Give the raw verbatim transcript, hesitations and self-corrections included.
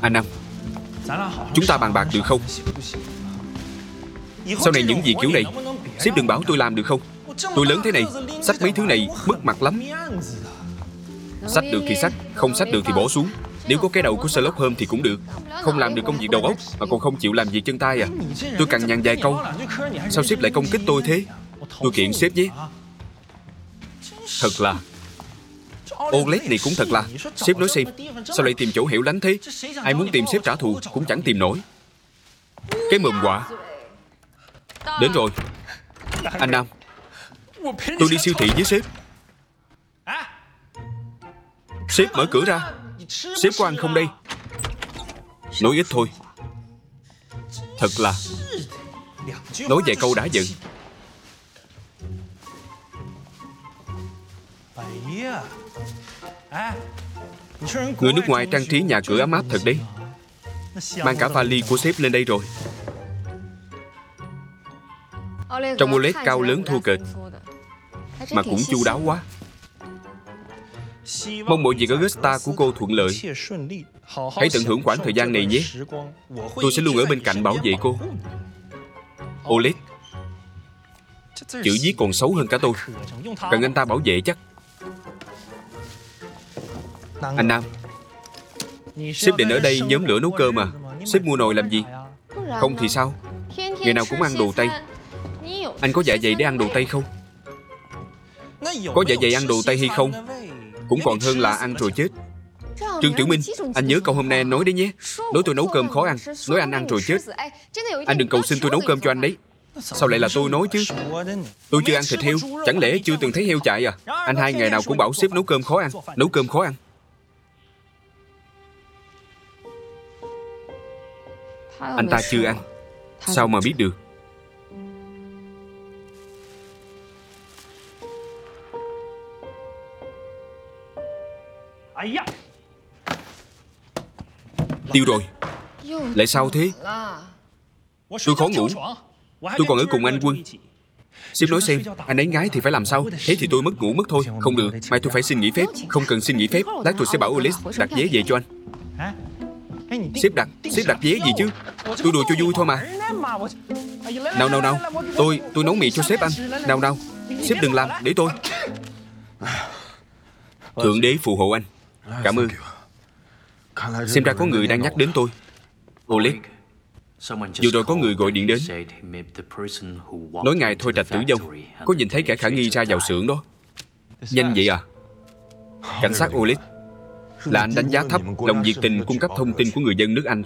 Anh Nam, chúng ta bàn bạc được không? Sau này những việc kiểu này sếp đừng bảo tôi làm được không? Tôi lớn thế này, xách mấy thứ này mất mặt lắm. Xách được thì xách, không xách được thì bỏ xuống. Nếu có cái đầu của Sherlock Holmes thì cũng được. Không làm được công việc đầu óc mà còn không chịu làm việc chân tay à? Tôi cằn nhằn vài câu, sao sếp lại công kích tôi thế? Tôi kiện sếp nhé. Thật là Olet này cũng thật là. Sếp nói xem, sao lại tìm chỗ hẻo lánh thế? Ai muốn tìm sếp trả thù cũng chẳng tìm nổi. Cái mồm quạ. Đến rồi. Anh Nam, tôi đi siêu thị với sếp. Sếp mở cửa ra. Sếp có ăn không đây? Nói ít thôi. Thật là. Nói vài câu đã giận. Người nước ngoài trang trí nhà cửa ấm áp thật đấy. Mang cả vali của sếp lên đây rồi. Trong Olet cao lớn thô kệch mà cũng chu đáo quá. Mong mọi việc ở Gusta của cô thuận lợi. Hãy tận hưởng khoảng thời gian này nhé. Tôi sẽ luôn ở bên cạnh bảo vệ cô. Olet, chữ viết còn xấu hơn cả tôi. Cần anh ta bảo vệ chắc. Anh Nam, sếp định ở đây nhóm lửa nấu cơm mà. Sếp mua nồi làm gì? Không thì sao? Ngày nào cũng ăn đồ Tây. Anh có dạ dày để ăn đồ Tây không? Có dạ dày ăn đồ Tây hay không cũng còn hơn là ăn rồi chết. Trương Tiểu Minh, anh nhớ câu hôm nay anh nói đấy nhé. Nói tôi nấu cơm khó ăn, nói anh ăn rồi chết. Anh đừng cầu xin tôi nấu cơm cho anh đấy. Sao lại là tôi nói chứ? Tôi chưa ăn thịt heo, chẳng lẽ chưa từng thấy heo chạy à? Anh hai ngày nào cũng bảo sếp nấu cơm khó ăn. Nấu cơm khó ăn. Anh ta chưa ăn, sao mà biết được? Tiêu rồi. Lại sao thế? Tôi khó ngủ. Tôi còn ở cùng anh Quân. Sếp nói xem, anh ấy ngái thì phải làm sao? Thế thì tôi mất ngủ mất thôi. Không được, mai tôi phải xin nghỉ phép. Không cần xin nghỉ phép. Lát tôi sẽ bảo Olet đặt vé về cho anh. Sếp đặt, sếp đặt vé gì chứ? Tôi đùa cho vui thôi mà. Nào nào nào, Tôi, tôi nấu mì cho sếp ăn. Nào nào, sếp đừng làm, để tôi. Thượng đế phù hộ anh. Cảm ơn. Xem ra có người đang nhắc đến tôi. Olet, vừa rồi có người gọi điện đến, nói ngài Thôi Trạch tử vong. Có nhìn thấy kẻ khả nghi ra vào xưởng đó. Nhanh vậy à? Cảnh sát Olet, là anh đánh giá thấp lòng nhiệt tình cung cấp thông tin của người dân nước Anh